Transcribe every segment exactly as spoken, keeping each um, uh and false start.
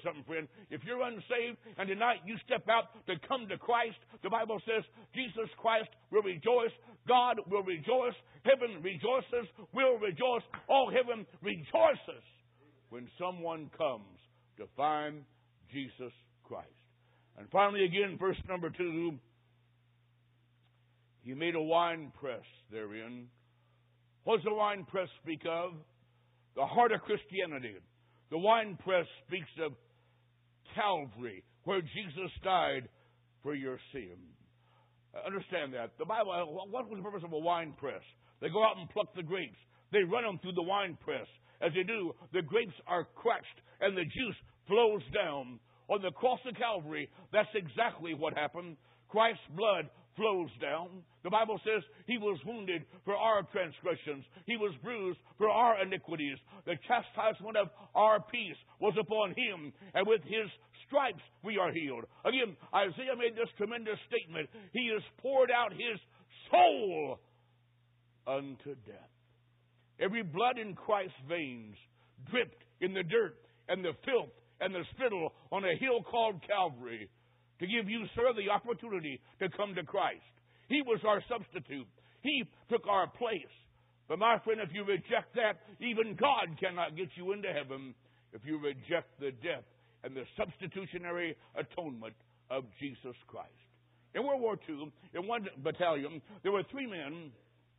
something, friend. If you're unsaved and tonight you step out to come to Christ, the Bible says Jesus Christ will rejoice. God will rejoice. Heaven rejoices. Will rejoice. All heaven rejoices when someone comes to find Jesus Christ. And finally, again, verse number two, he made a wine press therein. What does the wine press speak of? The heart of Christianity. The wine press speaks of Calvary, where Jesus died for your sin. Understand that. The Bible, what was the purpose of a wine press? They go out and pluck the grapes. They run them through the wine press. As they do, the grapes are crushed and the juice flows down. On the cross of Calvary, that's exactly what happened. Christ's blood flows down. The Bible says he was wounded for our transgressions. He was bruised for our iniquities. The chastisement of our peace was upon him, and with his stripes we are healed. Again, Isaiah made this tremendous statement. He has poured out his soul unto death. Every blood in Christ's veins dripped in the dirt and the filth and the spittle on a hill called Calvary to give you, sir, the opportunity to come to Christ. He was our substitute. He took our place. But my friend, if you reject that, even God cannot get you into heaven if you reject the death and the substitutionary atonement of Jesus Christ. In World War Two, in one battalion, there were three men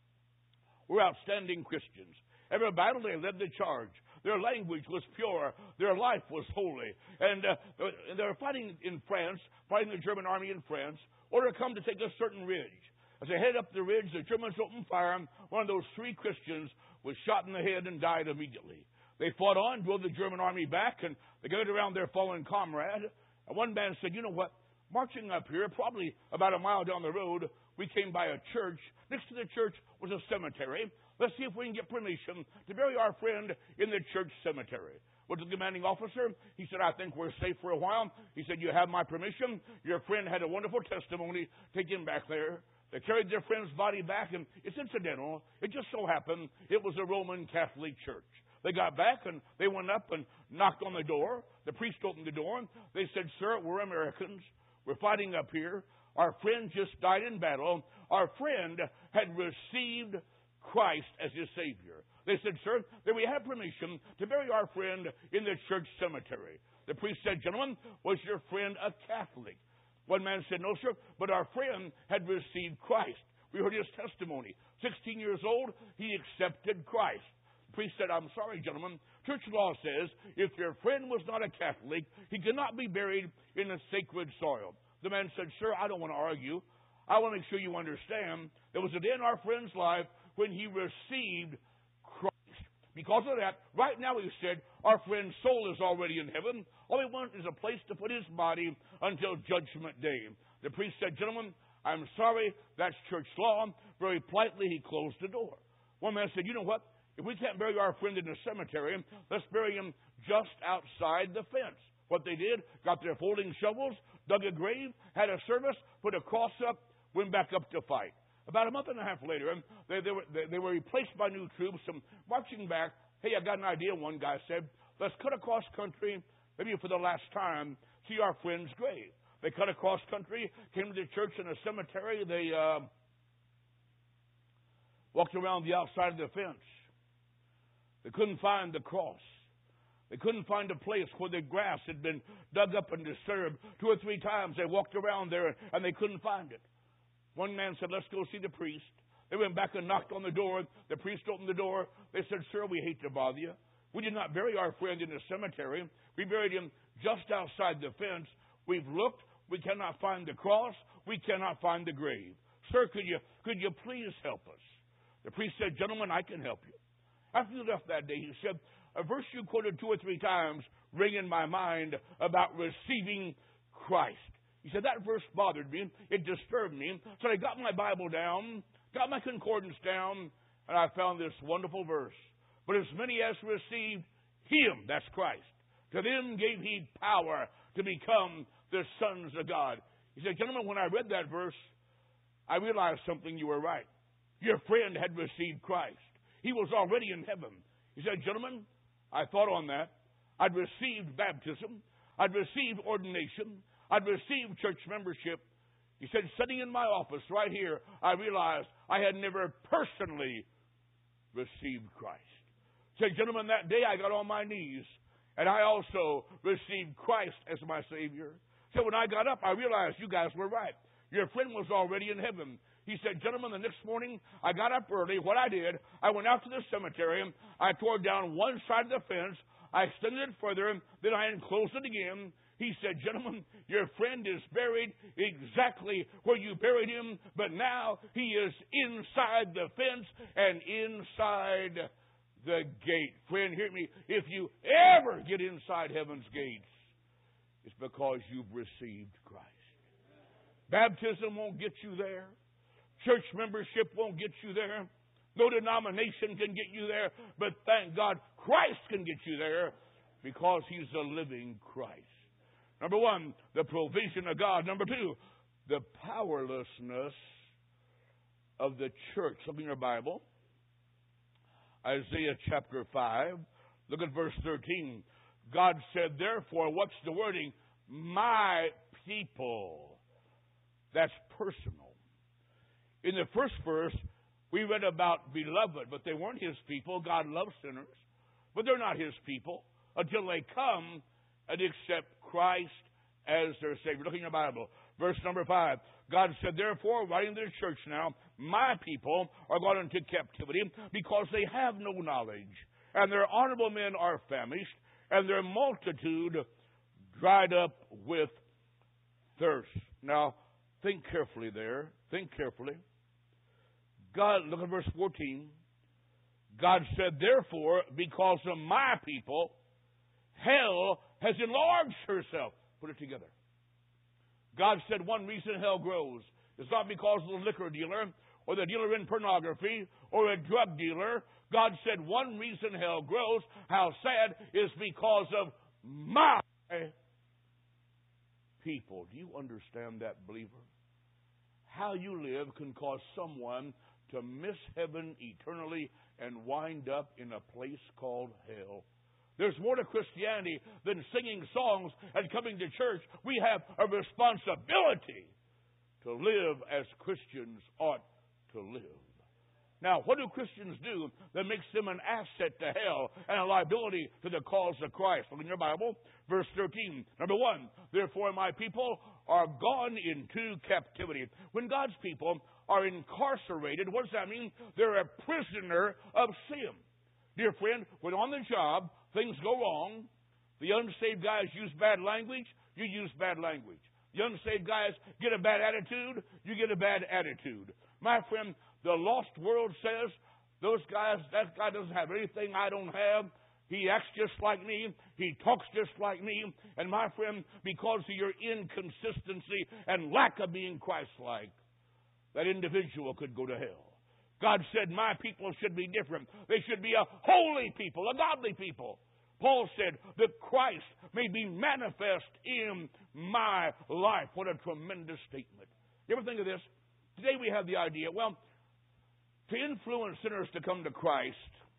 who were outstanding Christians. Every battle they led the charge. Their language was pure. Their life was holy. And uh, they were fighting in France, fighting the German army in France, order to come to take a certain ridge. As they headed up the ridge, the Germans opened fire. One of those three Christians was shot in the head and died immediately. They fought on, drove the German army back, and they gathered around their fallen comrade. And one man said, you know what? Marching up here, probably about a mile down the road, we came by a church. Next to the church was a cemetery. Let's see if we can get permission to bury our friend in the church cemetery. Went to the commanding officer. He said, I think we're safe for a while. He said, you have my permission. Your friend had a wonderful testimony. Take him back there. They carried their friend's body back, and it's incidental. It just so happened it was a Roman Catholic church. They got back, and they went up and knocked on the door. The priest opened the door. They said, sir, we're Americans. We're fighting up here. Our friend just died in battle. Our friend had received Christ as his Savior. They said, sir, that we have permission to bury our friend in the church cemetery. The priest said, gentlemen, was your friend a Catholic? One man said, no, sir, but our friend had received Christ. We heard his testimony. Sixteen years old, he accepted Christ. The priest said, I'm sorry, gentlemen. Church law says if your friend was not a Catholic, he cannot be buried in the sacred soil. The man said, sir, I don't want to argue. I want to make sure you understand there was a day in our friend's life when he received Christ. Because of that, right now, he said, our friend's soul is already in heaven. All we want is a place to put his body until Judgment Day. The priest said, gentlemen, I'm sorry, that's church law. Very politely, he closed the door. One man said, you know what? If we can't bury our friend in the cemetery, let's bury him just outside the fence. What they did, got their folding shovels, dug a grave, had a service, put a cross up, went back up to fight. About a month and a half later, they, they, were, they, they were replaced by new troops. Some marching back. Hey, I got an idea, one guy said. Let's cut across country, maybe for the last time, see our friend's grave. They cut across country, came to the church in a cemetery. They uh, walked around the outside of the fence. They couldn't find the cross. They couldn't find a place where the grass had been dug up and disturbed. Two or three times they walked around there and they couldn't find it. One man said, let's go see the priest. They went back and knocked on the door. The priest opened the door. They said, sir, we hate to bother you. We did not bury our friend in the cemetery. We buried him just outside the fence. We've looked. We cannot find the cross. We cannot find the grave. Sir, could you, could you please help us? The priest said, gentlemen, I can help you. After he left that day, he said, a verse you quoted two or three times ring in my mind about receiving Christ. He said, that verse bothered me. It disturbed me. So I got my Bible down, got my concordance down, and I found this wonderful verse. But as many as received him, that's Christ, to them gave he power to become the sons of God. He said, gentlemen, when I read that verse, I realized something. You were right. Your friend had received Christ. He was already in heaven. He said, gentlemen, I thought on that. I'd received baptism. I'd received ordination. I'd received church membership. He said, sitting in my office right here, I realized I had never personally received Christ. He said, gentlemen, that day I got on my knees, and I also received Christ as my Savior. So when I got up, I realized you guys were right. Your friend was already in heaven. He said, gentlemen, the next morning, I got up early. What I did, I went out to the cemetery. I tore down one side of the fence. I extended it further. Then I enclosed it again. He said, gentlemen, your friend is buried exactly where you buried him, but now he is inside the fence and inside the gate. Friend, hear me. If you ever get inside heaven's gates, it's because you've received Christ. Baptism won't get you there. Church membership won't get you there. No denomination can get you there. But thank God, Christ can get you there because He's a living Christ. Number one, the provision of God. Number two, the powerlessness of the church. Look in your Bible. Isaiah chapter five. Look at verse thirteen. God said, therefore, what's the wording? My people. That's personal. In the first verse, we read about beloved, but they weren't His people. God loves sinners, but they're not His people until they come and accept Christ as their Savior. Look in your Bible. Verse number five. God said, therefore, writing to the church now, my people are gone into captivity because they have no knowledge, and their honorable men are famished, and their multitude dried up with thirst. Now, think carefully there. Think carefully. God, look at verse fourteen. God said, therefore, because of my people, hell has enlarged herself. Put it together. God said one reason hell grows is not because of the liquor dealer or the dealer in pornography or a drug dealer. God said one reason hell grows, how sad, is because of my people. Do you understand that, believer? How you live can cause someone to miss heaven eternally and wind up in a place called hell. There's more to Christianity than singing songs and coming to church. We have a responsibility to live as Christians ought to live. Now, what do Christians do that makes them an asset to hell and a liability to the cause of Christ? Look in your Bible, verse thirteen. Number one, therefore my people are gone into captivity. When God's people are incarcerated, what does that mean? They're a prisoner of sin. Dear friend, when on the job, things go wrong, the unsaved guys use bad language, you use bad language. The unsaved guys get a bad attitude, you get a bad attitude. My friend, the lost world says, those guys, that guy doesn't have anything I don't have. He acts just like me. He talks just like me. And my friend, because of your inconsistency and lack of being Christ-like, that individual could go to hell. God said, my people should be different. They should be a holy people, a godly people. Paul said that Christ may be manifest in my life. What a tremendous statement. You ever think of this? Today we have the idea, well, to influence sinners to come to Christ,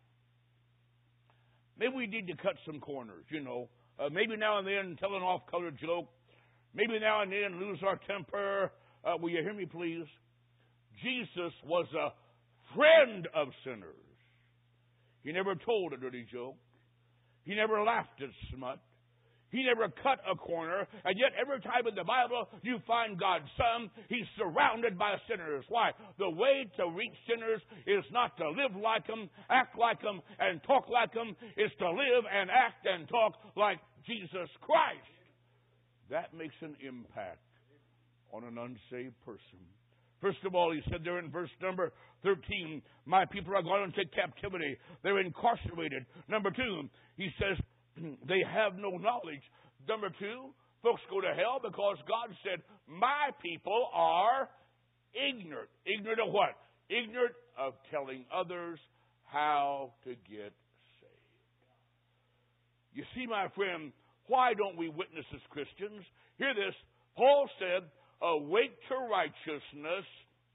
maybe we need to cut some corners, you know. Uh, maybe now and then tell an off-color joke. Maybe now and then lose our temper. Uh, will you hear me, please? Jesus was a friend of sinners. He never told a dirty joke. He never laughed at smut. He never cut a corner. And yet every time in the Bible you find God's Son, He's surrounded by sinners. Why? The way to reach sinners is not to live like them, act like them, and talk like them. It's to live and act and talk like Jesus Christ. That makes an impact on an unsaved person. First of all, He said there in verse number thirteen, my people are gone into captivity. They're incarcerated. Number two, He says, they have no knowledge. Number two, folks go to hell because God said, my people are ignorant. Ignorant of what? Ignorant of telling others how to get saved. You see, my friend, why don't we witness as Christians? Hear this. Paul said, awake to righteousness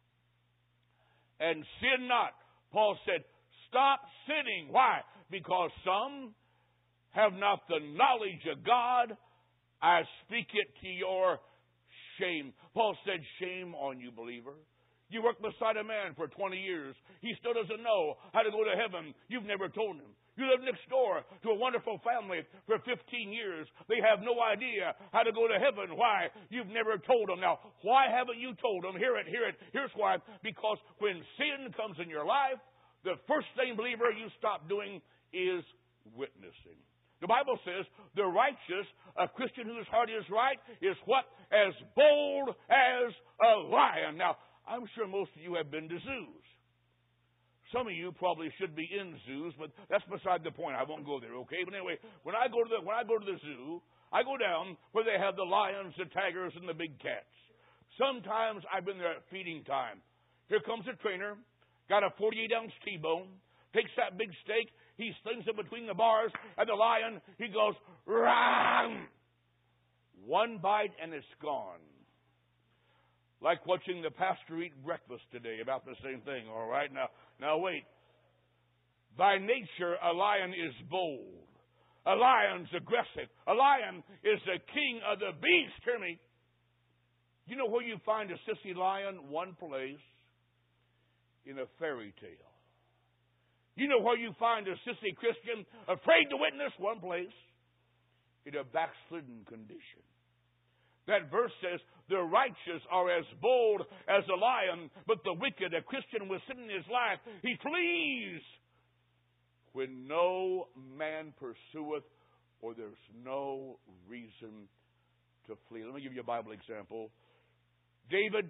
and sin not. Paul said, stop sinning. Why? Because some have not the knowledge of God I speak it to your shame. Paul said, shame on you, believer. You work beside a man for twenty years. He still doesn't know how to go to heaven. You've never told him. You live next door to a wonderful family for fifteen years. They have no idea how to go to heaven. Why? You've never told them. Now, why haven't you told them? Hear it, hear it. Here's why. Because when sin comes in your life, the first thing, believer, you stop doing is witnessing. The Bible says the righteous, a Christian whose heart is right, is what? As bold as a lion. Now, I'm sure most of you have been to zoos. Some of you probably should be in zoos, but that's beside the point. I won't go there, okay? But anyway, when I go to the when I go to the zoo, I go down where they have the lions, the tigers, and the big cats. Sometimes I've been there at feeding time. Here comes a trainer, got a forty-eight ounce T-bone, takes that big steak, he slings it between the bars, and the lion, he goes, ram! One bite and it's gone. Like watching the pastor eat breakfast today, about the same thing, all right? Now, now wait. By nature, a lion is bold. A lion's aggressive. A lion is the king of the beast. Hear me. You know where you find a sissy lion? One place. In a fairy tale. You know where you find a sissy Christian afraid to witness? One place. In a backslidden condition. That verse says, the righteous are as bold as a lion, but the wicked, a Christian with sin in his life, he flees when no man pursueth or there's no reason to flee. Let me give you a Bible example. David,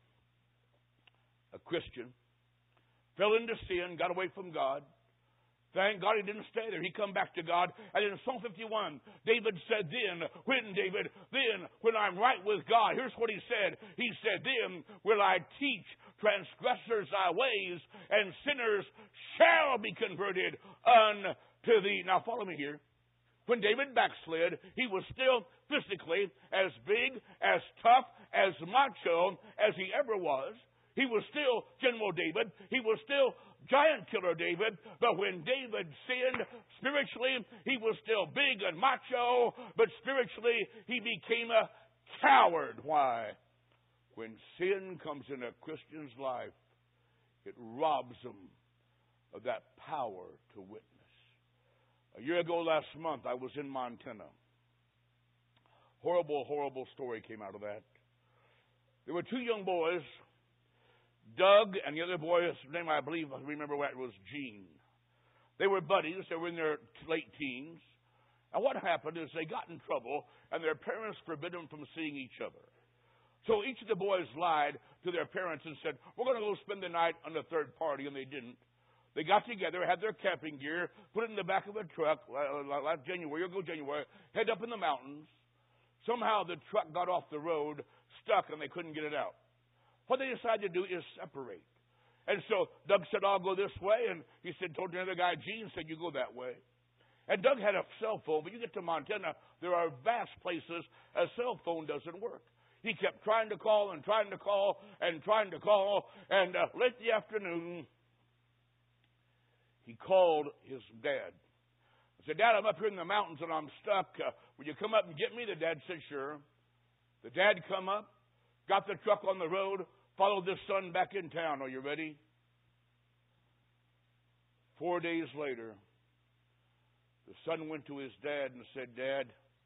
a Christian, fell into sin, got away from God. Thank God he didn't stay there. He come back to God. And in Psalm fifty-one, David said, then, when, David, then, when I'm right with God, here's what he said. He said, then will I teach transgressors thy ways, and sinners shall be converted unto thee. Now follow me here. When David backslid, he was still physically as big, as tough, as macho as he ever was. He was still General David. He was still giant killer David. But when David sinned, spiritually, he was still big and macho. But spiritually, he became a coward. Why? When sin comes in a Christian's life, it robs them of that power to witness. A year ago last month, I was in Montana. Horrible, horrible story came out of that. There were two young boys, Doug and the other boy, his name I believe, I remember what it was, Gene. They were buddies. They were in their late teens. And what happened is they got in trouble, and their parents forbid them from seeing each other. So each of the boys lied to their parents and said, we're going to go spend the night on the third party, and they didn't. They got together, had their camping gear, put it in the back of a truck, like January, or go January, head up in the mountains. Somehow the truck got off the road, stuck, and they couldn't get it out. What they decided to do is separate. And so Doug said, I'll go this way. And he said, told another guy, Gene said, you go that way. And Doug had a cell phone. But you get to Montana, there are vast places a cell phone doesn't work. He kept trying to call and trying to call and trying to call. And uh, late in the afternoon, he called his dad. He said, Dad, I'm up here in the mountains and I'm stuck. Uh, will you come up and get me? The dad said, sure. The dad come up, got the truck on the road, followed his son back in town. Are you ready? Four days later, the son went to his dad and said, Dad,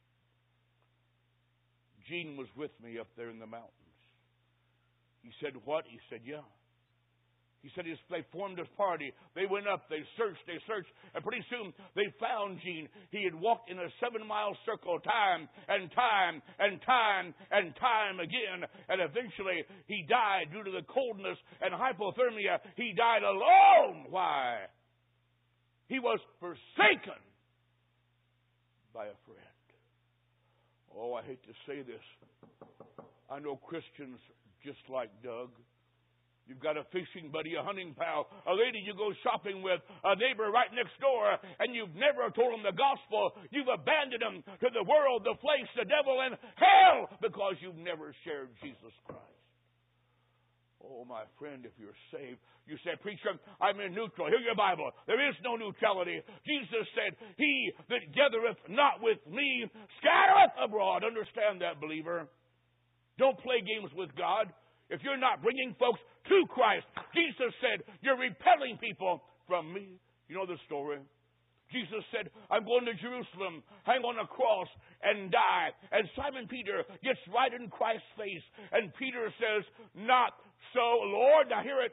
Gene was with me up there in the mountains. He said, what? He said, yeah. He said they formed a party. They went up, they searched, they searched, and pretty soon they found Gene. He had walked in a seven-mile circle time and time and time and time again, and eventually he died due to the coldness and hypothermia. He died alone. Why? He was forsaken by a friend. Oh, I hate to say this. I know Christians just like Doug. You've got a fishing buddy, a hunting pal, a lady you go shopping with, a neighbor right next door, and you've never told them the gospel. You've abandoned them to the world, the flesh, the devil, and hell because you've never shared Jesus Christ. Oh, my friend, if you're saved, you say, preacher, I'm in neutral. Hear your Bible. There is no neutrality. Jesus said, he that gathereth not with me scattereth abroad. Understand that, believer. Don't play games with God. If you're not bringing folks to Christ, Jesus said, you're repelling people from me. You know the story. Jesus said, I'm going to Jerusalem, hang on a cross, and die. And Simon Peter gets right in Christ's face. And Peter says, not so, Lord. Now hear it.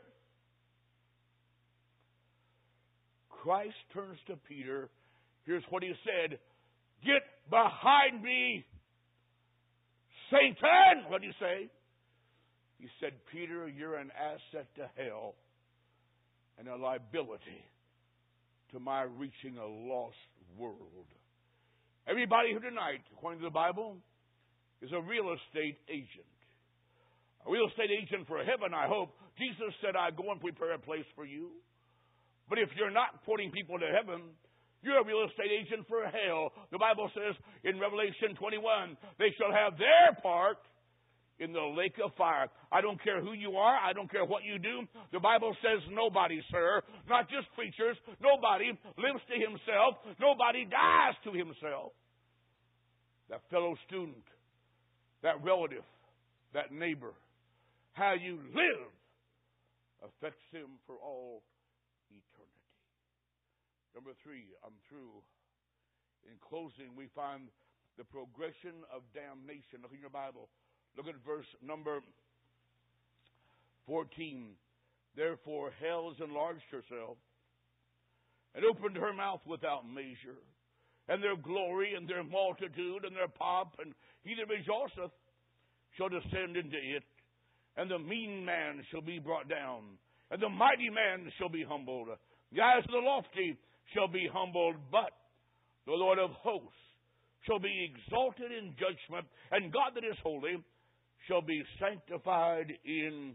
Christ turns to Peter. Here's what he said. Get behind me, Satan. What did he say? He said, Peter, you're an asset to hell and a liability to my reaching a lost world. Everybody here tonight, according to the Bible, is a real estate agent. A real estate agent for heaven, I hope. Jesus said, I go and prepare a place for you. But if you're not putting people to heaven, you're a real estate agent for hell. The Bible says in Revelation twenty-one, they shall have their part in the lake of fire. I don't care who you are. I don't care what you do. The Bible says nobody, sir, not just preachers, nobody lives to himself. Nobody dies to himself. That fellow student, that relative, that neighbor, how you live affects him for all eternity. Number three, I'm through. In closing, we find the progression of damnation. Look in your Bible. Look at verse number fourteen. Therefore hell has enlarged herself and opened her mouth without measure. And their glory and their multitude and their pomp, and he that rejoiceth shall descend into it. And the mean man shall be brought down, and the mighty man shall be humbled. The eyes of the lofty shall be humbled, but the Lord of hosts shall be exalted in judgment, and God that is holy shall be sanctified in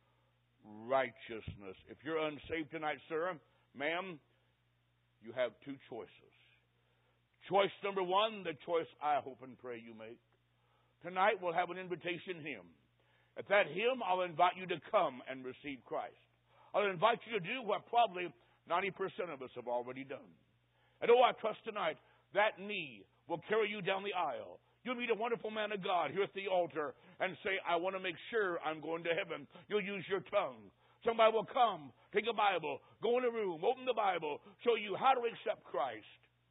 righteousness. If you're unsaved tonight, sir, ma'am, you have two choices. Choice number one, the choice I hope and pray you make. Tonight we'll have an invitation hymn. At that hymn, I'll invite you to come and receive Christ. I'll invite you to do what probably ninety percent of us have already done. And oh, I trust tonight that knee will carry you down the aisle. You'll meet a wonderful man of God here at the altar and say, I want to make sure I'm going to heaven. You'll use your tongue. Somebody will come, take a Bible, go in a room, open the Bible, show you how to accept Christ.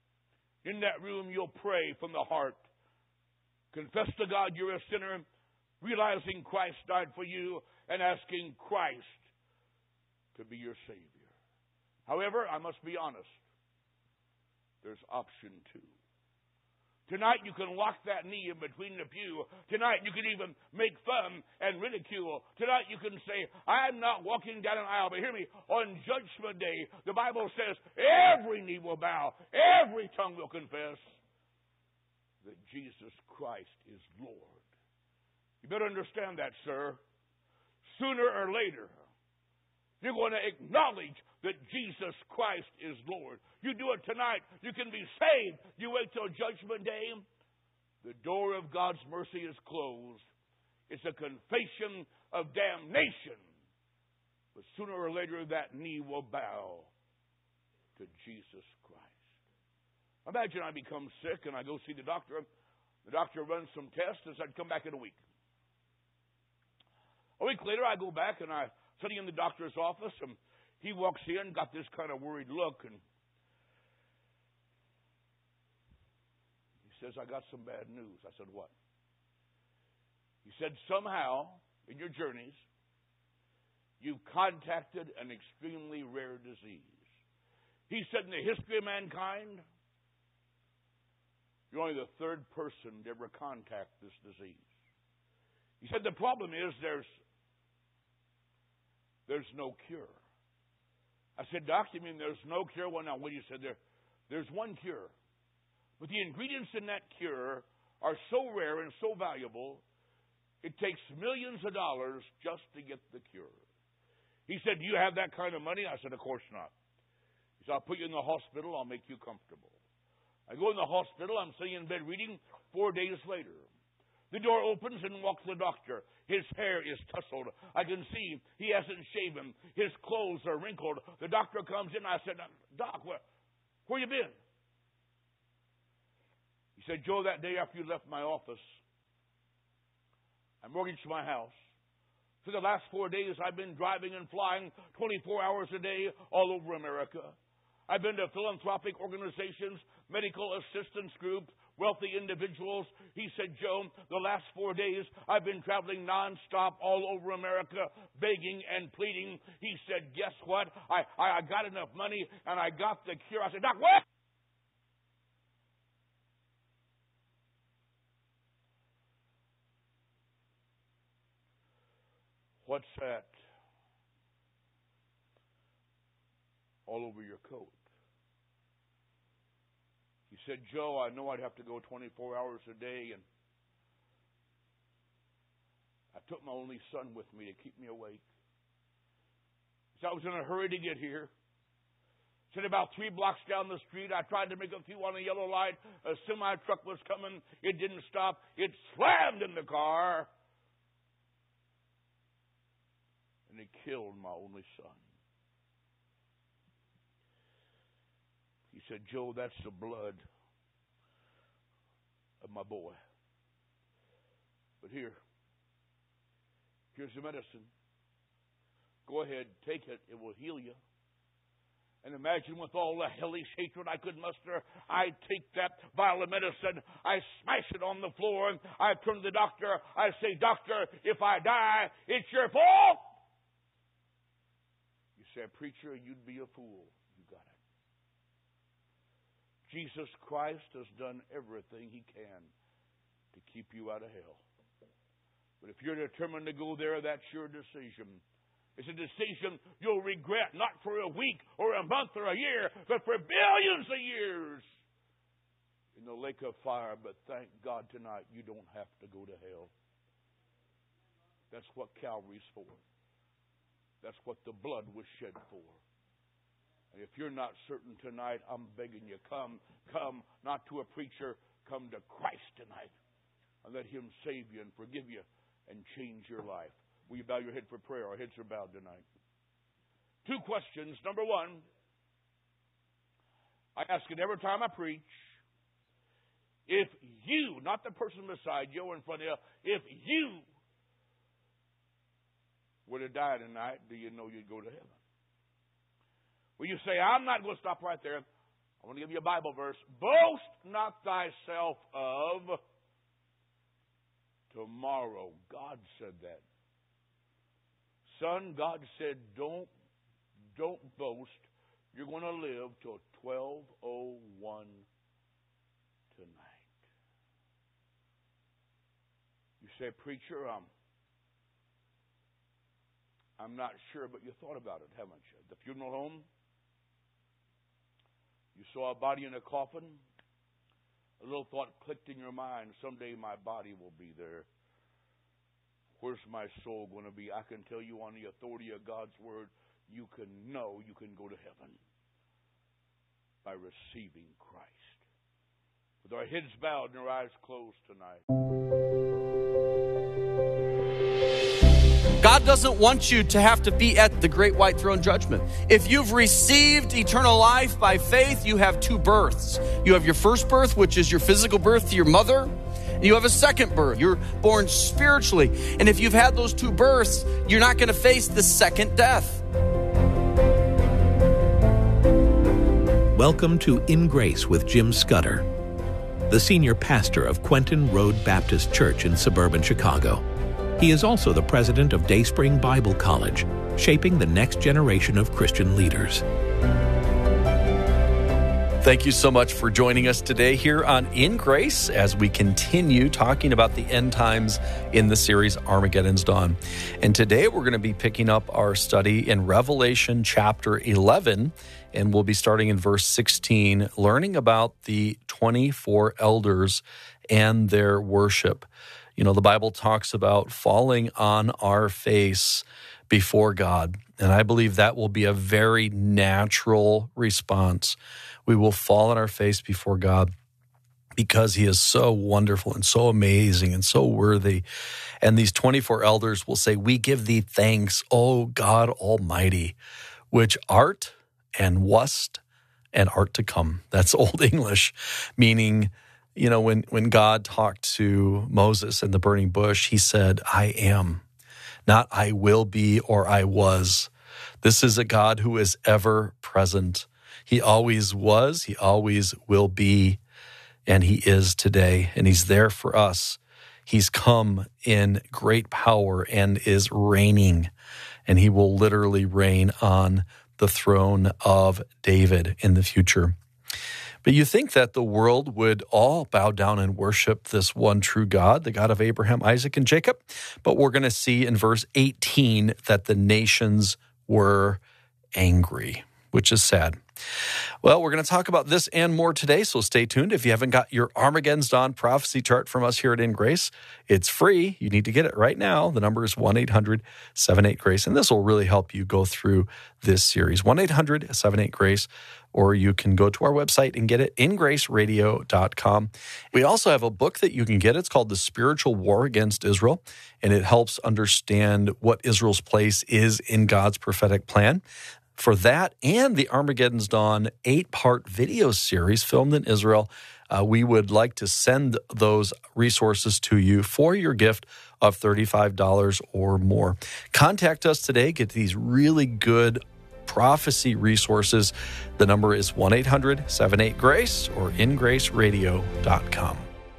In that room, you'll pray from the heart. Confess to God you're a sinner, realizing Christ died for you, and asking Christ to be your Savior. However, I must be honest. There's option two. Tonight you can lock that knee in between the pew. Tonight you can even make fun and ridicule. Tonight you can say, I'm not walking down an aisle. But hear me, on Judgment Day, the Bible says every knee will bow, every tongue will confess that Jesus Christ is Lord. You better understand that, sir. Sooner or later, you're going to acknowledge that Jesus Christ is Lord. You do it tonight, you can be saved. You wait till Judgment Day, the door of God's mercy is closed. It's a confession of damnation. But sooner or later, that knee will bow to Jesus Christ. Imagine I become sick and I go see the doctor. The doctor runs some tests and said, come back in a week. A week later, I go back and I'm sitting in the doctor's office, and he walks in, got this kind of worried look, and he says, I got some bad news. I said, what? He said, somehow, in your journeys, you've contacted an extremely rare disease. He said, in the history of mankind, you're only the third person to ever contact this disease. He said, the problem is there's there's no cure. I said, Doc, you mean there's no cure? Well, now, what you said there, there's one cure. But the ingredients in that cure are so rare and so valuable, it takes millions of dollars just to get the cure. He said, do you have that kind of money? I said, of course not. He said, I'll put you in the hospital. I'll make you comfortable. I go in the hospital. I'm sitting in bed reading. Four days later, The door opens and walks the doctor. His hair is tousled. I can see he hasn't shaven. His clothes are wrinkled. The doctor comes in. I said, Doc, where, where you been? He said, Joe, that day after you left my office, I mortgaged my house. For the last four days, I've been driving and flying twenty-four hours a day all over America. I've been to philanthropic organizations, medical assistance groups, wealthy individuals. He said, Joe, the last four days I've been traveling nonstop all over America, begging and pleading. He said, guess what? I, I, I got enough money and I got the cure. I said, Doc, what? What's that all over your coat? He said, Joe, I know I'd have to go twenty-four hours a day, and I took my only son with me to keep me awake. He said, I was in a hurry to get here. He said, about three blocks down the street, I tried to make a few on a yellow light. A semi-truck was coming. It didn't stop. It slammed in the car. And it killed my only son. He said, Joe, that's the blood of my boy. But here, here's the medicine. Go ahead, take it. It will heal you. And imagine with all the hellish hatred I could muster, I take that vial of medicine, I smash it on the floor, and I turn to the doctor. I say, Doctor, if I die, it's your fault. You say, preacher, you'd be a fool. You got it. Jesus Christ has done everything he can to keep you out of hell. But if you're determined to go there, that's your decision. It's a decision you'll regret, not for a week or a month or a year, but for billions of years in the lake of fire. But thank God tonight you don't have to go to hell. That's what Calvary's for. That's what the blood was shed for. And if you're not certain tonight, I'm begging you, come, come, not to a preacher, come to Christ tonight. And let him save you and forgive you and change your life. Will you bow your head for prayer? Our heads are bowed tonight. Two questions. Number one, I ask it every time I preach. If you, not the person beside you or in front of you, if you were to die tonight, do you know you'd go to heaven? Will you say, I'm not going to stop right there. I want to give you a Bible verse. Boast not thyself of tomorrow. God said that. Son, God said, don't, don't boast. You're going to live till twelve oh one tonight. You say, preacher, um, I'm not sure, but you thought about it, haven't you? The funeral home, you saw a body in a coffin. A little thought clicked in your mind, someday my body will be there. Where's my soul going to be? I can tell you on the authority of God's word, you can know you can go to heaven by receiving Christ. With our heads bowed and our eyes closed tonight. God doesn't want you to have to be at the great white throne judgment. If you've received eternal life by faith, you have two births. You have your first birth, which is your physical birth to your mother. You have a second birth. You're born spiritually. And if you've had those two births, you're not going to face the second death. Welcome to In Grace with Jim Scudder, the senior pastor of Quentin Road Baptist Church in suburban Chicago. He is also the president of Dayspring Bible College, shaping the next generation of Christian leaders. Thank you so much for joining us today here on In Grace as we continue talking about the end times in the series Armageddon's Dawn. And today we're going to be picking up our study in Revelation chapter eleven, and we'll be starting in verse sixteen, learning about the twenty-four elders and their worship. You know, the Bible talks about falling on our face before God, and I believe that will be a very natural response. We will fall on our face before God. because he is so wonderful and so amazing and so worthy. And these twenty-four elders will say, we give thee thanks, O God Almighty, which art and wast and art to come. That's Old English, meaning, you know, when, when God talked to Moses in the burning bush, he said, I am, not I will be or I was. This is a God who is ever present. He always was, he always will be, and he is today, and he's there for us. He's come in great power and is reigning, and he will literally reign on the throne of David in the future. But you think that the world would all bow down and worship this one true God, the God of Abraham, Isaac, and Jacob? But we're going to see in verse eighteen that the nations were angry, which is sad. Well, we're going to talk about this and more today, so stay tuned. If you haven't got your Armageddon's Dawn prophecy chart from us here at In Grace, it's free. You need to get it right now. The number is one eight hundred seven eight GRACE, and this will really help you go through this series, one eight hundred seven eight GRACE, or you can go to our website and get it, in grace radio dot com. We also have a book that you can get. It's called The Spiritual War Against Israel, and it helps understand what Israel's place is in God's prophetic plan. For that and the Armageddon's Dawn eight-part video series filmed in Israel, uh, we would like to send those resources to you for your gift of thirty-five dollars or more. Contact us today. Get these really good prophecy resources. The number is one eight hundred seven eight GRACE or in grace radio dot com.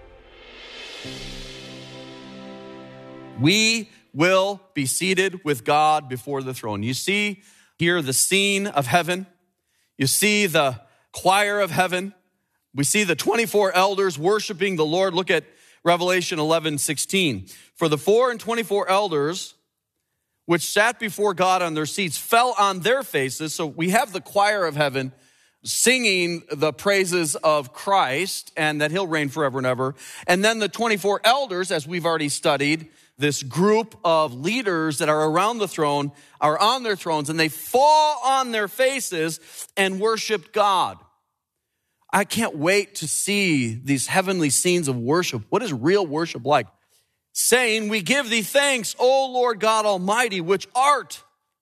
We will be seated with God before the throne. You see here the scene of heaven. You see the choir of heaven. We see the twenty-four elders worshiping the Lord. Look at Revelation eleven sixteen. For the four and twenty-four elders which sat before God on their seats fell on their faces. So we have the choir of heaven singing the praises of Christ and that he'll reign forever and ever. And then the twenty-four elders, as we've already studied, this group of leaders that are around the throne are on their thrones, and they fall on their faces and worship God. I can't wait to see these heavenly scenes of worship. What is real worship like? Saying, we give thee thanks, O Lord God Almighty, which art.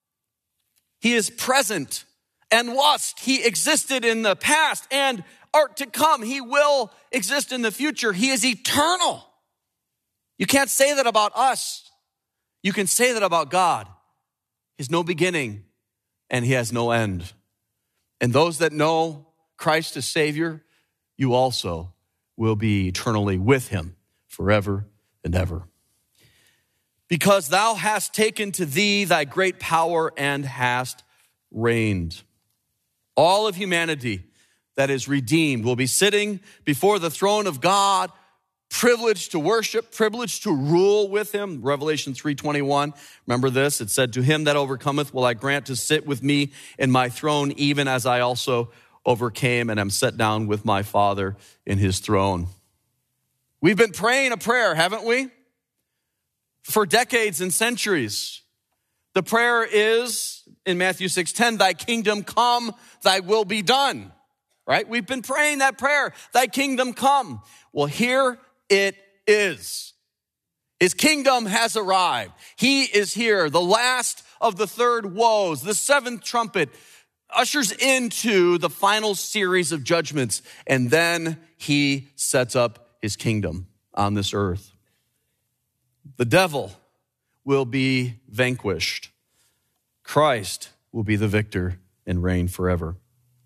He is present and wast. He existed in the past and art to come. He will exist in the future. He is eternal. You can't say that about us. You can say that about God. He has no beginning and he has no end. And those that know Christ as Savior, you also will be eternally with him forever and ever. Because thou hast taken to thee thy great power and hast reigned. All of humanity that is redeemed will be sitting before the throne of God, privileged to worship, privileged to rule with him. Revelation three twenty-one. Remember this? It said, to him that overcometh will I grant to sit with me in my throne, even as I also overcame and am set down with my Father in his throne. We've been praying a prayer, haven't we? For decades and centuries. The prayer is in Matthew six ten, thy kingdom come, thy will be done. Right? We've been praying that prayer, thy kingdom come. Well, here it is. His kingdom has arrived. He is here. The last of the third woes, the seventh trumpet, ushers into the final series of judgments. And then he sets up his kingdom on this earth. The devil will be vanquished. Christ will be the victor and reign forever.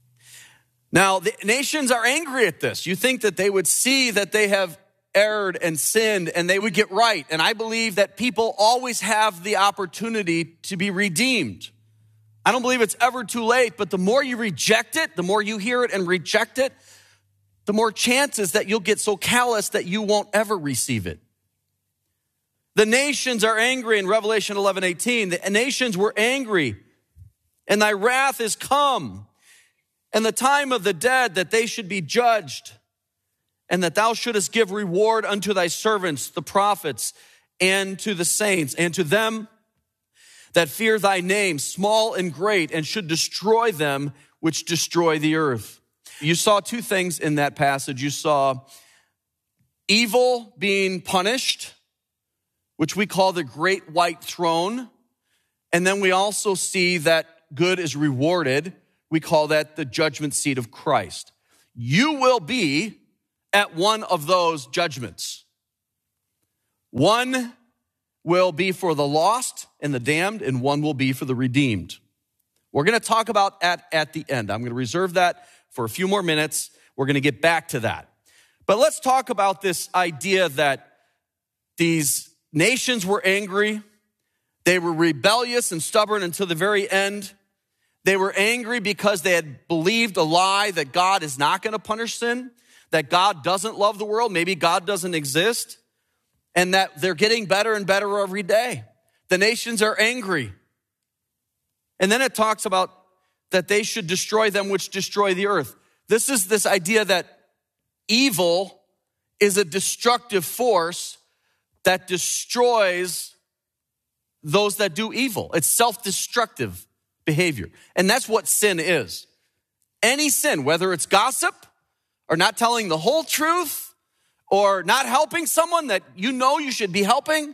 Now, the nations are angry at this. You think that they would see that they have erred and sinned and they would get right. And I believe that people always have the opportunity to be redeemed. I don't believe it's ever too late, but the more you reject it, the more you hear it and reject it, the more chances that you'll get so callous that you won't ever receive it. The nations are angry in Revelation eleven eighteen. The nations were angry, and thy wrath is come, and the time of the dead that they should be judged, and that thou shouldest give reward unto thy servants, the prophets, and to the saints, and to them that fear thy name, small and great, and should destroy them which destroy the earth. You saw two things in that passage. You saw evil being punished, which we call the great white throne. And then we also see that good is rewarded. We call that the judgment seat of Christ. You will be at one of those judgments. One will be for the lost and the damned, and one will be for the redeemed. We're going to talk about at, at the end. I'm going to reserve that for a few more minutes. We're going to get back to that. But let's talk about this idea that these nations were angry. They were rebellious and stubborn until the very end. They were angry because they had believed a lie that God is not going to punish sin, that God doesn't love the world, maybe God doesn't exist, and that they're getting better and better every day. The nations are angry. And then it talks about that they should destroy them which destroy the earth. This is this idea that evil is a destructive force that destroys those that do evil. It's self-destructive behavior. And that's what sin is. Any sin, whether it's gossip or not telling the whole truth or not helping someone that you know you should be helping,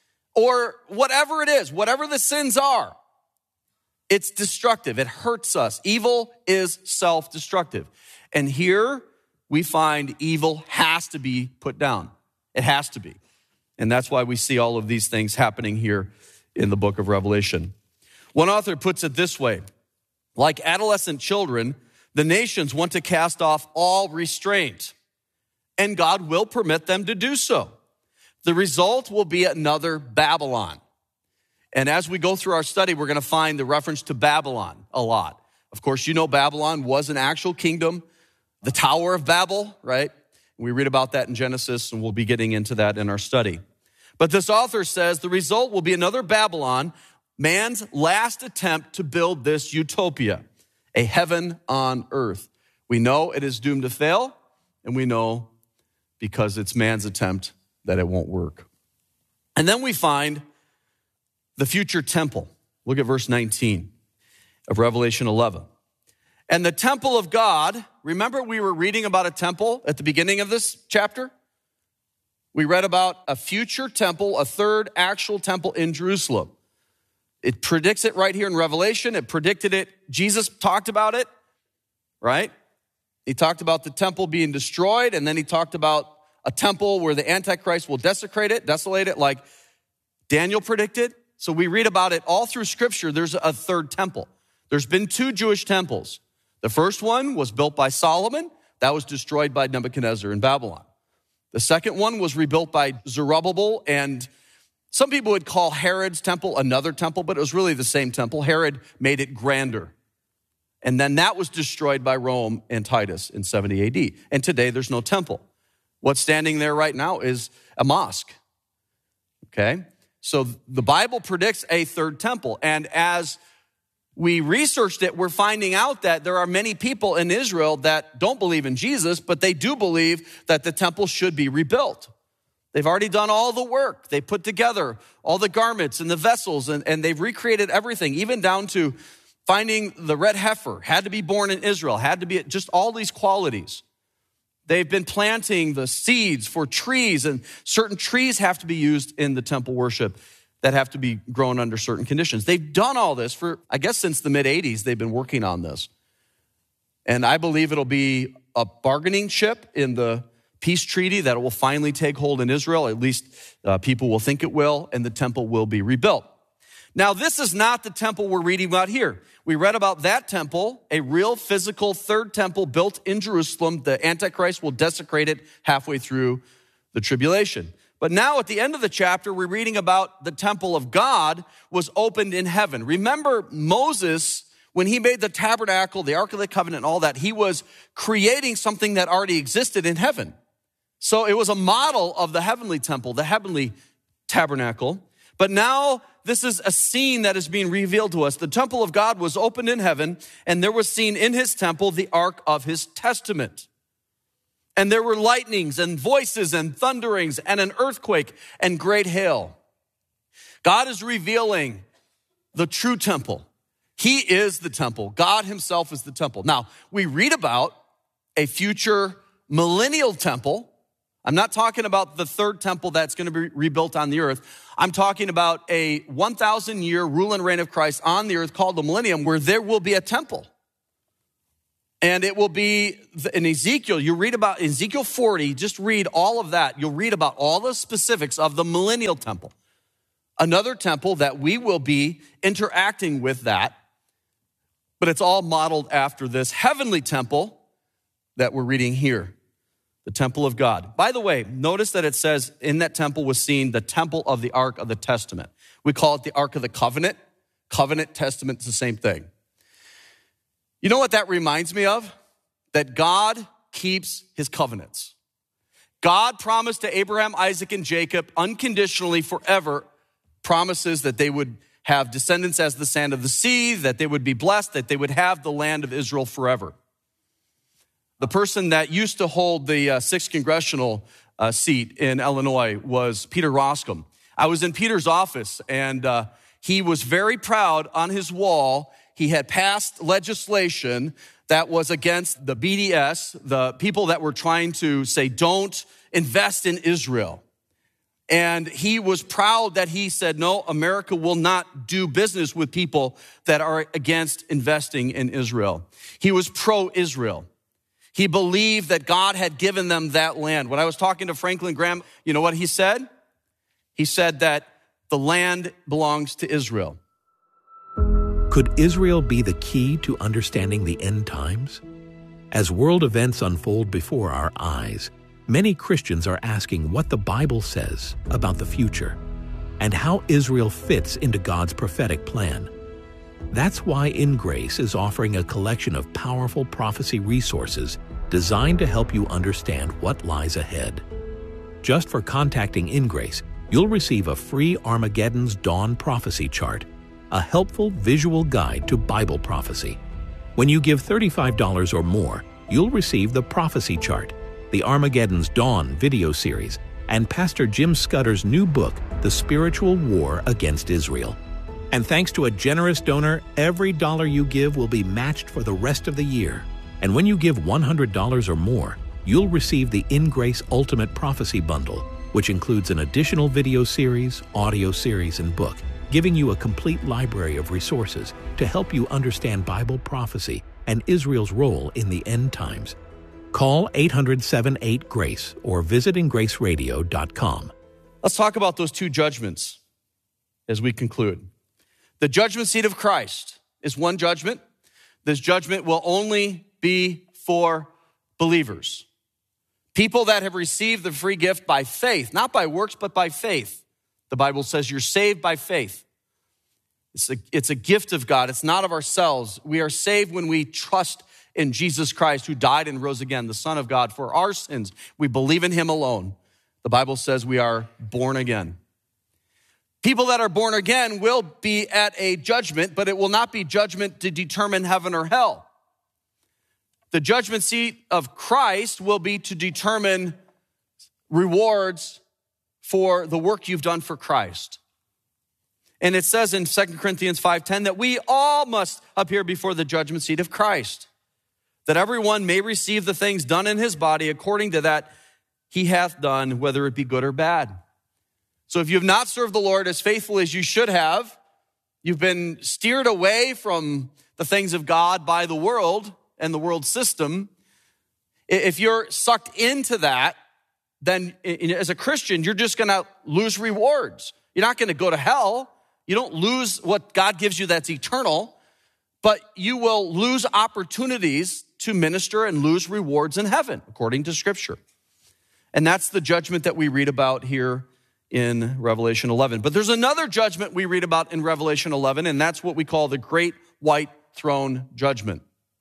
or whatever it is, whatever the sins are, it's destructive. It hurts us. Evil is self-destructive. And here we find evil has to be put down. It has to be. And that's why we see all of these things happening here in the book of Revelation. One author puts it this way: like adolescent children, the nations want to cast off all restraint, and God will permit them to do so. The result will be another Babylon. And as we go through our study, we're going to find the reference to Babylon a lot. Of course, you know Babylon was an actual kingdom, the Tower of Babel, right? We read about that in Genesis, and we'll be getting into that in our study. But this author says the result will be another Babylon, man's last attempt to build this utopia, a heaven on earth. We know it is doomed to fail, and we know because it's man's attempt that it won't work. And then we find the future temple. Look at verse nineteen of Revelation eleven. And the temple of God, remember we were reading about a temple at the beginning of this chapter? We read about a future temple, a third actual temple in Jerusalem. It predicts it right here in Revelation. It predicted it. Jesus talked about it, right? He talked about the temple being destroyed, and then he talked about a temple where the Antichrist will desecrate it, desolate it, like Daniel predicted. So we read about it all through Scripture. There's a third temple. There's been two Jewish temples. The first one was built by Solomon. That was destroyed by Nebuchadnezzar in Babylon. The second one was rebuilt by Zerubbabel, and some people would call Herod's temple another temple, but it was really the same temple. Herod made it grander. And then that was destroyed by Rome and Titus in seventy A D. And today there's no temple. What's standing there right now is a mosque. Okay? So the Bible predicts a third temple. And as we researched it, we're finding out that there are many people in Israel that don't believe in Jesus, but they do believe that the temple should be rebuilt. They've already done all the work. They put together all the garments and the vessels, and, and they've recreated everything, even down to finding the red heifer, had to be born in Israel, had to be just all these qualities. They've been planting the seeds for trees, and certain trees have to be used in the temple worship that have to be grown under certain conditions. They've done all this for, I guess, since the mid eighties, they've been working on this. And I believe it'll be a bargaining chip in the peace treaty that will finally take hold in Israel. At least uh, people will think it will, and the temple will be rebuilt. Now, this is not the temple we're reading about here. We read about that temple, a real physical third temple built in Jerusalem. The Antichrist will desecrate it halfway through the tribulation. But now at the end of the chapter, we're reading about the temple of God was opened in heaven. Remember Moses, when he made the tabernacle, the Ark of the Covenant, all that, he was creating something that already existed in heaven. So it was a model of the heavenly temple, the heavenly tabernacle. But now this is a scene that is being revealed to us. The temple of God was opened in heaven, and there was seen in his temple the ark of his testament. And there were lightnings and voices and thunderings and an earthquake and great hail. God is revealing the true temple. He is the temple. God himself is the temple. Now, we read about a future millennial temple. I'm not talking about the third temple that's going to be rebuilt on the earth. I'm talking about a one thousand year rule and reign of Christ on the earth called the millennium, where there will be a temple. And it will be in Ezekiel. You read about Ezekiel forty, just read all of that. You'll read about all the specifics of the millennial temple. Another temple that we will be interacting with that, but it's all modeled after this heavenly temple that we're reading here. The temple of God. By the way, notice that it says in that temple was seen the temple of the Ark of the Testament. We call it the Ark of the Covenant. Covenant, Testament, it's the same thing. You know what that reminds me of? That God keeps his covenants. God promised to Abraham, Isaac, and Jacob unconditionally forever promises that they would have descendants as the sand of the sea, that they would be blessed, that they would have the land of Israel forever. The person that used to hold the uh, sixth congressional uh, seat in Illinois was Peter Roscom. I was in Peter's office, and uh, he was very proud on his wall. He had passed legislation that was against the B D S, the people that were trying to say, don't invest in Israel. And he was proud that he said, no, America will not do business with people that are against investing in Israel. He was pro-Israel. He believed that God had given them that land. When I was talking to Franklin Graham, you know what he said? He said that the land belongs to Israel. Could Israel be the key to understanding the end times? As world events unfold before our eyes, many Christians are asking what the Bible says about the future and how Israel fits into God's prophetic plan. That's why In Grace is offering a collection of powerful prophecy resources designed to help you understand what lies ahead. Just for contacting In Grace, you'll receive a free Armageddon's Dawn prophecy chart, a helpful visual guide to Bible prophecy. When you give thirty-five dollars or more, you'll receive the prophecy chart, the Armageddon's Dawn video series, and Pastor Jim Scudder's new book, The Spiritual War Against Israel. And thanks to a generous donor, every dollar you give will be matched for the rest of the year. And when you give one hundred dollars or more, you'll receive the In Grace Ultimate Prophecy Bundle, which includes an additional video series, audio series, and book, giving you a complete library of resources to help you understand Bible prophecy and Israel's role in the end times. Call eight hundred, seven eight, GRACE or visit in grace radio dot com. Let's talk about those two judgments as we conclude. The judgment seat of Christ is one judgment. This judgment will only be for believers. People that have received the free gift by faith, not by works, but by faith. The Bible says you're saved by faith. It's a, it's a gift of God. It's not of ourselves. We are saved when we trust in Jesus Christ, who died and rose again, the Son of God, for our sins. We believe in him alone. The Bible says we are born again. People that are born again will be at a judgment, but it will not be judgment to determine heaven or hell. The judgment seat of Christ will be to determine rewards for the work you've done for Christ. And it says in Second Corinthians five ten that we all must appear before the judgment seat of Christ, that everyone may receive the things done in his body according to that he hath done, whether it be good or bad. So if you have not served the Lord as faithfully as you should have, you've been steered away from the things of God by the world and the world system. If you're sucked into that, then as a Christian, you're just going to lose rewards. You're not going to go to hell. You don't lose what God gives you that's eternal, but you will lose opportunities to minister and lose rewards in heaven, according to Scripture. And that's the judgment that we read about here in Revelation eleven. But there's another judgment we read about in Revelation eleven, and that's what we call the Great White Throne Judgment.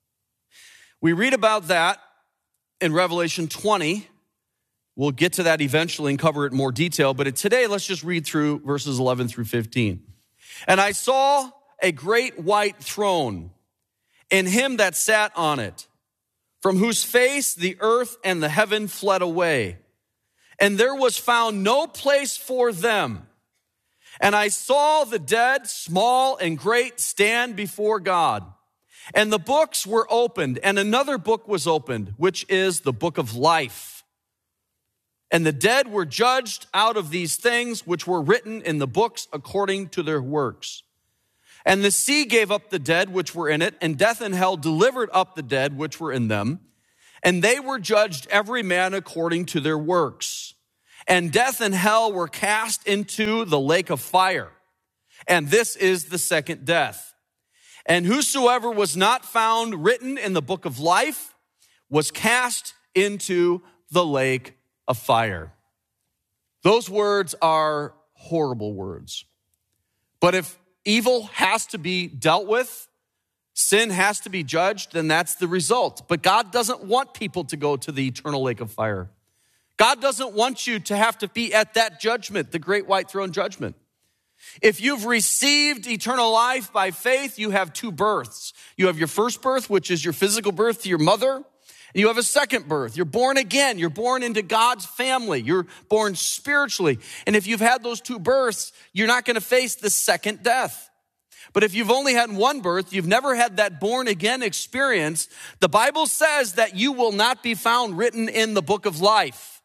We read about that in Revelation twenty. We'll get to that eventually and cover it in more detail, but today let's just read through verses eleven through fifteen. And I saw a great white throne, and him that sat on it, from whose face the earth and the heaven fled away. And there was found no place for them. And I saw the dead, small and great, stand before God. And the books were opened, and another book was opened, which is the book of life. And the dead were judged out of these things which were written in the books according to their works. And the sea gave up the dead which were in it, and death and hell delivered up the dead which were in them. And they were judged every man according to their works. And death and hell were cast into the lake of fire. And this is the second death. And whosoever was not found written in the book of life was cast into the lake of fire. Those words are horrible words. But if evil has to be dealt with, sin has to be judged, then that's the result. But God doesn't want people to go to the eternal lake of fire. God doesn't want you to have to be at that judgment, the great white throne judgment. If you've received eternal life by faith, you have two births. You have your first birth, which is your physical birth to your mother. And you have a second birth. You're born again. You're born into God's family. You're born spiritually. And if you've had those two births, you're not going to face the second death. But if you've only had one birth, you've never had that born again experience, the Bible says that you will not be found written in the book of life.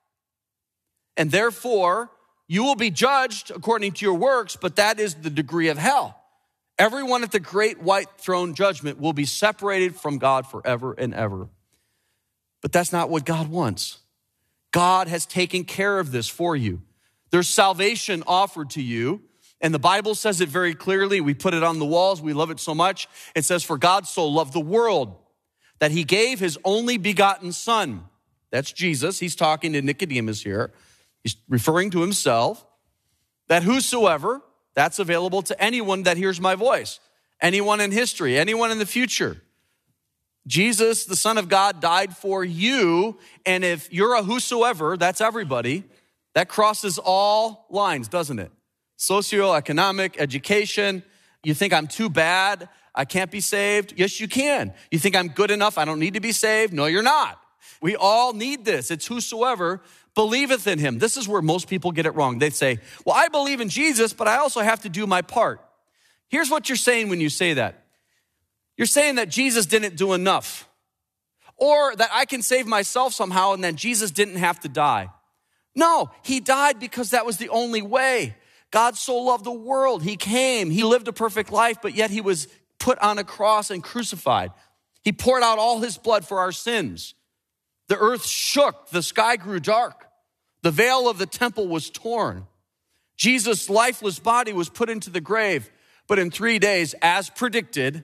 And therefore, you will be judged according to your works, but that is the degree of hell. Everyone at the great white throne judgment will be separated from God forever and ever. But that's not what God wants. God has taken care of this for you. There's salvation offered to you, and the Bible says it very clearly. We put it on the walls. We love it so much. It says, for God so loved the world that he gave his only begotten son. That's Jesus. He's talking to Nicodemus here. He's referring to himself. That whosoever, that's available to anyone that hears my voice. Anyone in history, anyone in the future. Jesus, the Son of God, died for you. And if you're a whosoever, that's everybody. That crosses all lines, doesn't it? Socioeconomic, education. You think I'm too bad, I can't be saved? Yes, you can. You think I'm good enough, I don't need to be saved? No, you're not. We all need this. It's whosoever believeth in him. This is where most people get it wrong. They say, well, I believe in Jesus, but I also have to do my part. Here's what you're saying when you say that. You're saying that Jesus didn't do enough, or that I can save myself somehow and then Jesus didn't have to die. No, he died because that was the only way. God so loved the world. He came, he lived a perfect life, but yet he was put on a cross and crucified. He poured out all his blood for our sins. The earth shook, the sky grew dark. The veil of the temple was torn. Jesus' lifeless body was put into the grave, but in three days, as predicted,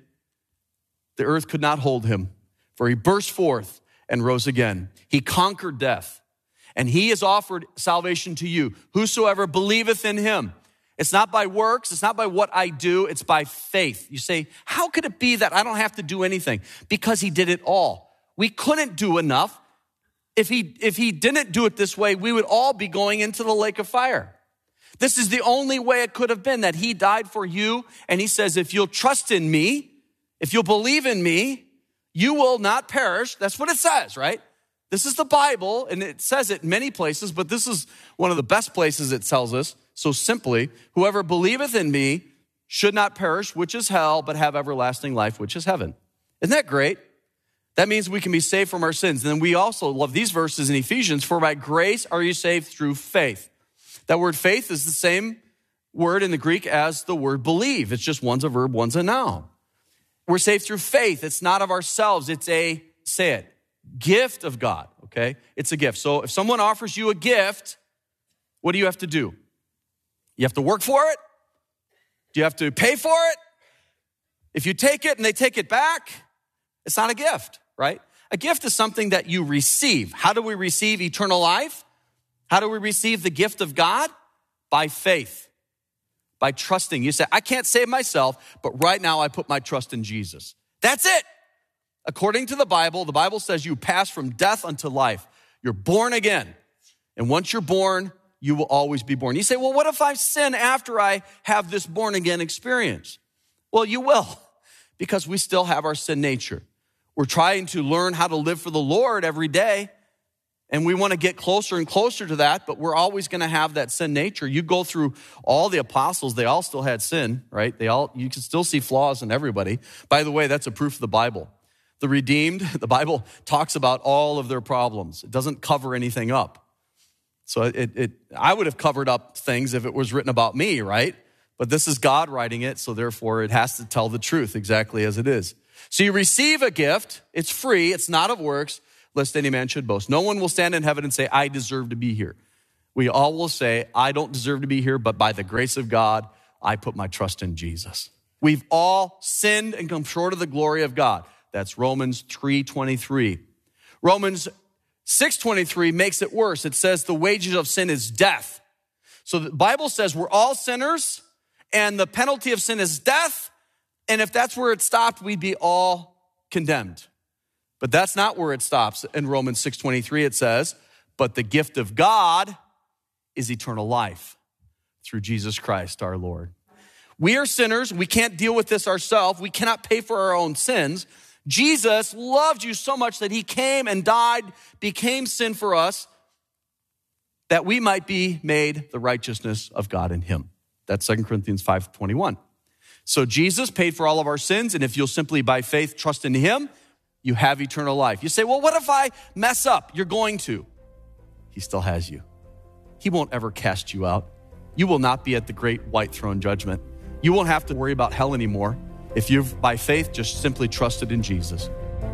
the earth could not hold him, for he burst forth and rose again. He conquered death, and he has offered salvation to you. Whosoever believeth in him. It's not by works. It's not by what I do. It's by faith. You say, how could it be that I don't have to do anything? Because he did it all. We couldn't do enough. If he, if he didn't do it this way, we would all be going into the lake of fire. This is the only way it could have been, that he died for you. And he says, if you'll trust in me, if you'll believe in me, you will not perish. That's what it says, right? This is the Bible, and it says it in many places, but this is one of the best places it tells us. So simply, whoever believeth in me should not perish, which is hell, but have everlasting life, which is heaven. Isn't that great? That means we can be saved from our sins. And then we also love these verses in Ephesians, for by grace are you saved through faith. That word faith is the same word in the Greek as the word believe. It's just one's a verb, one's a noun. We're saved through faith. It's not of ourselves. It's a, say it, gift of God, okay? It's a gift. So if someone offers you a gift, what do you have to do? You have to work for it? Do you have to pay for it? If you take it and they take it back, it's not a gift, right? A gift is something that you receive. How do we receive eternal life? How do we receive the gift of God? By faith. By trusting. You say, I can't save myself, but right now I put my trust in Jesus. That's it. According to the Bible, the Bible says you pass from death unto life. You're born again. And once you're born, you will always be born. You say, well, what if I sin after I have this born again experience? Well, you will, because we still have our sin nature. We're trying to learn how to live for the Lord every day. And we want to get closer and closer to that, but we're always going to have that sin nature. You go through all the apostles, they all still had sin, right? They all, you can still see flaws in everybody. By the way, that's a proof of the Bible. The redeemed, the Bible talks about all of their problems. It doesn't cover anything up. So it, it, I would have covered up things if it was written about me, right? But this is God writing it, so therefore it has to tell the truth exactly as it is. So you receive a gift. It's free. It's not of works, lest any man should boast. No one will stand in heaven and say, I deserve to be here. We all will say, I don't deserve to be here, but by the grace of God, I put my trust in Jesus. We've all sinned and come short of the glory of God. That's Romans three twenty-three. Romans six twenty-three makes it worse. It says the wages of sin is death. So the Bible says we're all sinners, and the penalty of sin is death. And if that's where it stopped, we'd be all condemned. But that's not where it stops. In Romans six twenty-three, it says, but the gift of God is eternal life through Jesus Christ our Lord. We are sinners. We can't deal with this ourselves. We cannot pay for our own sins. Jesus loved you so much that he came and died, became sin for us, that we might be made the righteousness of God in him. That's Second Corinthians five twenty-one. So Jesus paid for all of our sins, and if you'll simply by faith trust in him, you have eternal life. You say, well, what if I mess up? You're going to. He still has you. He won't ever cast you out. You will not be at the great white throne judgment. You won't have to worry about hell anymore if you've, by faith, just simply trusted in Jesus.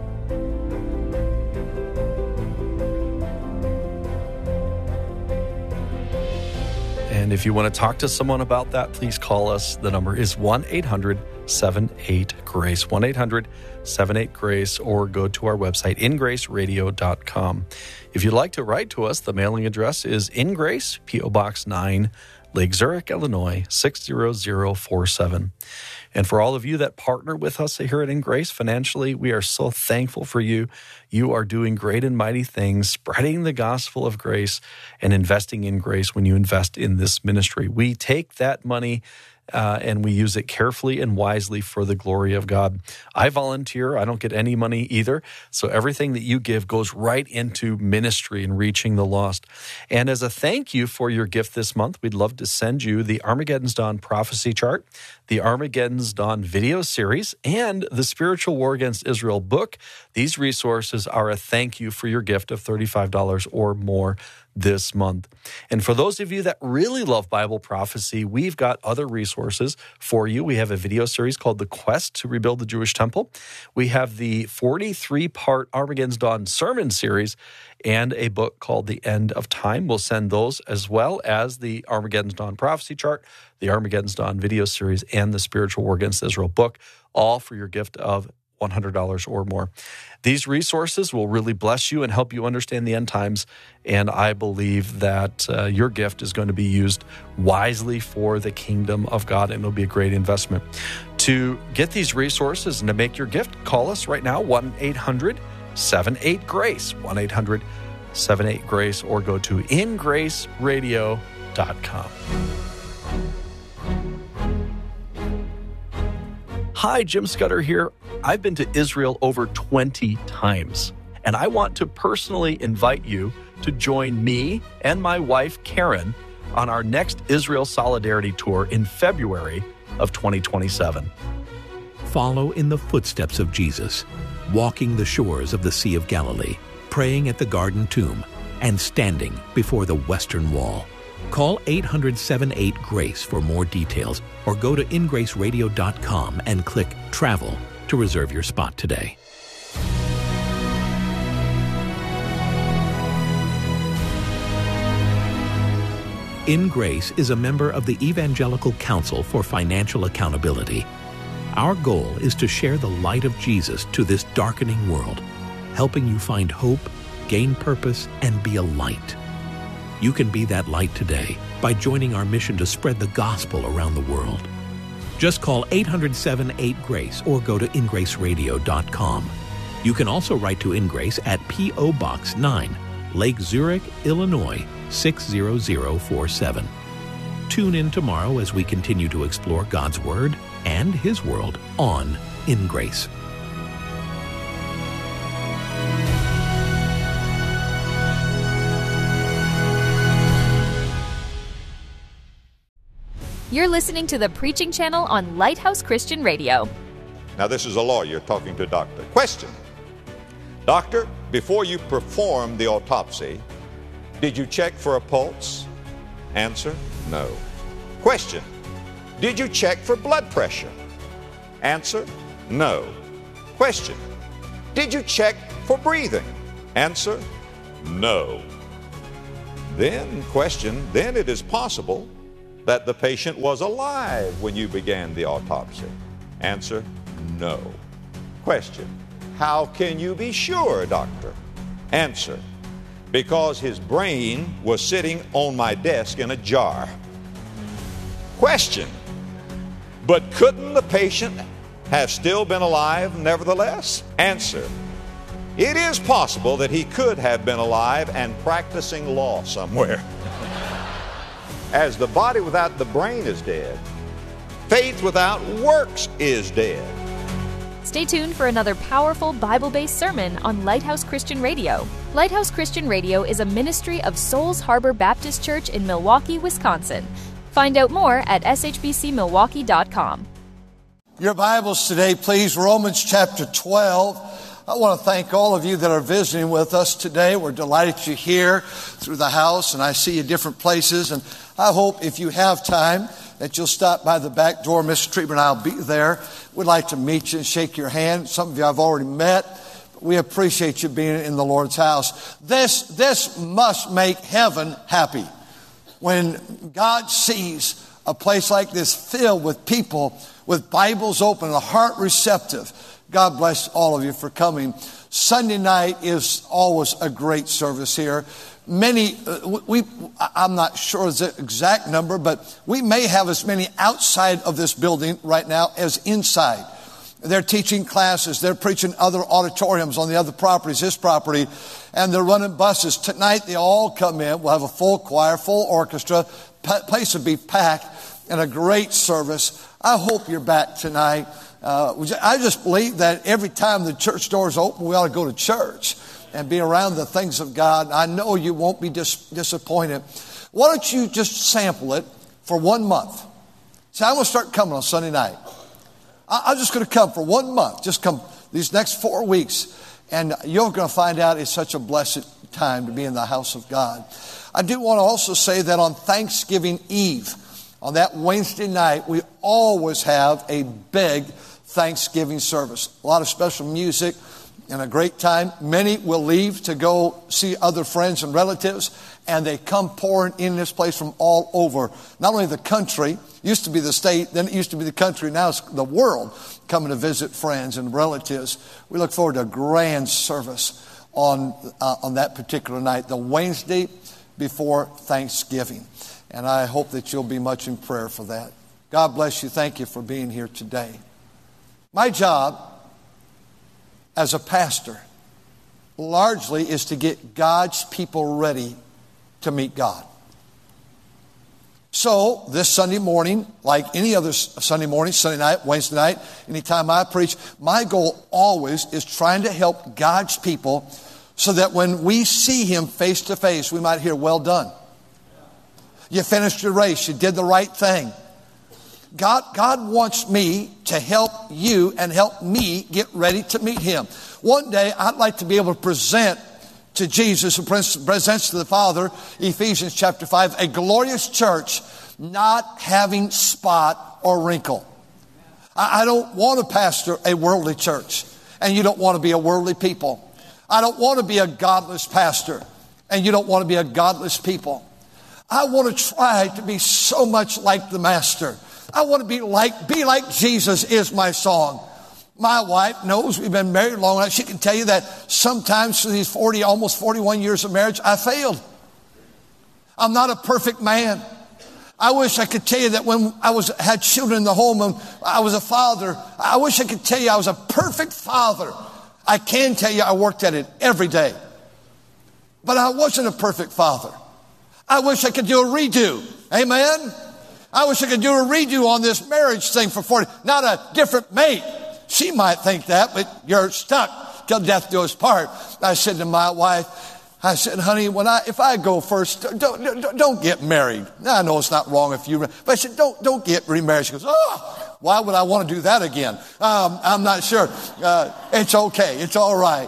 And if you want to talk to someone about that, please call us. The number is one eight hundred seven eight GRACE, one eight hundred seven eight GRACE, or go to our website, in grace radio dot com. If you'd like to write to us, the mailing address is In Grace, P O Box nine, Lake Zurich, Illinois, six zero zero four seven. And for all of you that partner with us here at In Grace financially, we are so thankful for you. You are doing great and mighty things, spreading the gospel of grace and investing in grace when you invest in this ministry. We take that money Uh, and we use it carefully and wisely for the glory of God. I volunteer. I don't get any money either. So everything that you give goes right into ministry and reaching the lost. And as a thank you for your gift this month, we'd love to send you the Armageddon's Dawn prophecy chart, the Armageddon's Dawn video series, and the Spiritual War Against Israel book. These resources are a thank you for your gift of thirty-five dollars or more this month. And for those of you that really love Bible prophecy, we've got other resources for you. We have a video series called The Quest to Rebuild the Jewish Temple. We have the forty-three part Armageddon's Dawn sermon series and a book called The End of Time. We'll send those as well as the Armageddon's Dawn prophecy chart, the Armageddon's Dawn video series, and the Spiritual War Against Israel book, all for your gift of one hundred dollars or more. These resources will really bless you and help you understand the end times, and I believe that uh, your gift is going to be used wisely for the kingdom of God, and it'll be a great investment. To get these resources and to make your gift, call us right now, one eight hundred seven eight GRACE, one eight hundred seven eight GRACE, or go to in grace radio dot com. Hi, Jim Scudder here. I've been to Israel over twenty times, and I want to personally invite you to join me and my wife, Karen, on our next Israel Solidarity Tour in February of twenty twenty-seven. Follow in the footsteps of Jesus, walking the shores of the Sea of Galilee, praying at the Garden Tomb, and standing before the Western Wall. Call eight hundred seven eight GRACE for more details, or go to in grace radio dot com and click Travel to reserve your spot today. In Grace is a member of the Evangelical Council for Financial Accountability. Our goal is to share the light of Jesus to this darkening world, helping you find hope, gain purpose, and be a light. You can be that light today by joining our mission to spread the gospel around the world. Just call eight hundred seven eight GRACE or go to in grace radio dot com. You can also write to InGrace at P O Box nine, Lake Zurich, Illinois, six zero zero four seven. Tune in tomorrow as we continue to explore God's Word and His world on In Grace. You're listening to the Preaching Channel on Lighthouse Christian Radio. Now, this is a lawyer talking to a doctor. Question. Doctor, before you perform the autopsy, Did you check for a pulse? Answer, no. Question, did you check for blood pressure? Answer, no. Question, did you check for breathing? Answer, no. Then, question, then it is possible that the patient was alive when you began the autopsy. Answer, no. Question, how can you be sure, doctor? Answer, because his brain was sitting on my desk in a jar. Question, but couldn't the patient have still been alive nevertheless? Answer, it is possible that he could have been alive and practicing law somewhere. As the body without the brain is dead, faith without works is dead. Stay tuned for another powerful Bible-based sermon on Lighthouse Christian Radio. Lighthouse Christian Radio is a ministry of Souls Harbor Baptist Church in Milwaukee, Wisconsin. Find out more at s h b c milwaukee dot com. Your Bibles today, please, Romans chapter twelve. I want to thank all of you that are visiting with us today. We're delighted you're here through the house, and I see you different places. And I hope if you have time that you'll stop by the back door. Mister Trieber and I will be there. We'd like to meet you and shake your hand. Some of you I've already met. But we appreciate you being in the Lord's house. This, this must make heaven happy. When God sees a place like this filled with people with Bibles open and a heart receptive. God bless all of you for coming. Sunday night is always a great service here. Many, uh, we, I'm not sure the exact number, but we may have as many outside of this building right now as inside. They're teaching classes. They're preaching other auditoriums on the other properties, his property, and they're running buses. Tonight they all come in. We'll have a full choir, full orchestra. Place will be packed and a great service. I hope you're back tonight. Uh, I just believe that every time the church doors open, we ought to go to church and be around the things of God. I know you won't be dis- disappointed. Why don't you just sample it for one month? See, I'm going to start coming on Sunday night. I- I'm just going to come for one month. Just come these next four weeks. And you're going to find out it's such a blessed time to be in the house of God. I do want to also say that on Thanksgiving Eve, on that Wednesday night, we always have a big Thanksgiving service. A lot of special music and a great time. Many will leave to go see other friends and relatives, and they come pouring in this place from all over. Not only the country, used to be the state, then it used to be the country, now it's the world coming to visit friends and relatives. We look forward to a grand service on, uh, on that particular night, the Wednesday before Thanksgiving. And I hope that you'll be much in prayer for that. God bless you. Thank you for being here today. My job as a pastor largely is to get God's people ready to meet God. So this Sunday morning, like any other Sunday morning, Sunday night, Wednesday night, anytime I preach, my goal always is trying to help God's people so that when we see Him face to face, we might hear, well done. You finished your race. You did the right thing. God, God wants me to help you and help me get ready to meet Him. One day, I'd like to be able to present to Jesus, who presents to the Father, Ephesians chapter five, a glorious church not having spot or wrinkle. I, I don't want to pastor a worldly church, and you don't want to be a worldly people. I don't want to be a godless pastor, and you don't want to be a godless people. I want to try to be so much like the Master. I want to be like, be like Jesus is my song. My wife knows we've been married long enough. She can tell you that sometimes through these forty, almost forty-one years of marriage, I failed. I'm not a perfect man. I wish I could tell you that when I was had children in the home and I was a father, I wish I could tell you I was a perfect father. I can tell you I worked at it every day. But I wasn't a perfect father. I wish I could do a redo. Amen? I wish I could do a redo on this marriage thing for forty. Not a different mate. She might think that, but you're stuck till death do us part. I said to my wife, I said, honey, when I, if I go first, don't, don't, don't get married. Now, I know it's not wrong if you, but I said, don't, don't get remarried. She goes, oh, why would I want to do that again? Um, I'm not sure. Uh, it's okay. It's all right.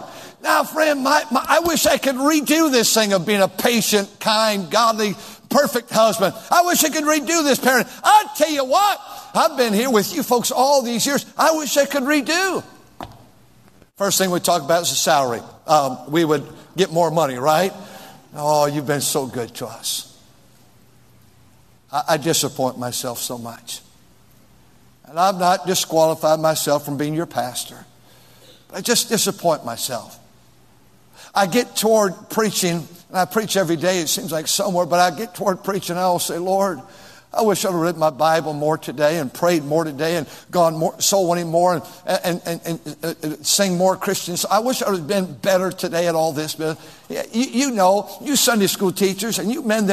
Now, friend, my, my, I wish I could redo this thing of being a patient, kind, godly, perfect husband. I wish I could redo this parent. I'll tell you what, I've been here with you folks all these years. I wish I could redo. First thing we talk about is the salary. Um, we would get more money, right? Oh, you've been so good to us. I, I disappoint myself so much. And I've not disqualified myself from being your pastor. But I just disappoint myself. I get toward preaching, and I preach every day, it seems like somewhere, but I get toward preaching, and I will say, Lord, I wish I'd have read my Bible more today and prayed more today and gone more, soul winning more and, and, and, and uh, sing more Christians. I wish I would have been better today at all this. But you, you know, you Sunday school teachers and you men that